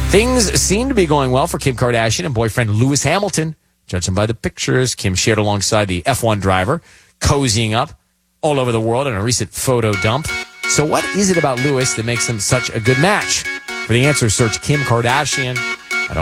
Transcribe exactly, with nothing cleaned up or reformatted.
Things seem to be going well for Kim Kardashian and boyfriend Lewis Hamilton. Judging by the pictures Kim shared alongside the F one driver, cozying up all over the world in a recent photo dump. So what is it about Lewis that makes them such a good match? For the answer, search Kim Kardashian